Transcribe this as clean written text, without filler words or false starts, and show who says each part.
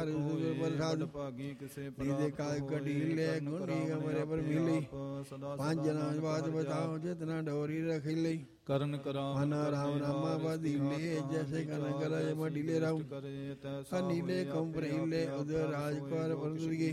Speaker 1: ਹਰ ਪ੍ਰਸਾਦ
Speaker 2: ਭਾਗੀ ਕਿਸੇ
Speaker 1: ਨੀਦੇ ਕਾਲ ਕੜੀ ਲੈ ਗੁਣੀ ਅਮਰੇ ਪਰ ਮਿਲੇ ਪੰਜ ਜਨਾਂ ਬਾਤ ਬਤਾਓ ਜਿਤਨਾ ਡੋਰੀ ਰਖ ਲਈ
Speaker 2: ਕਰਨ ਕਰਾਮ
Speaker 1: ਮਨ ਰਾਮ ਰਾਮਾ ਬਦੀਲੇ ਜੈਸੇ ਕਰਨ ਕਰਾਏ ਮਡੀਲੇ ਰਾਮ ਅਨੀਲੇ ਕੰਪਰੀਲੇ ਉਦਰ ਰਾਜਕੁਮਾਰ ਪਰਦੁਰੀਏ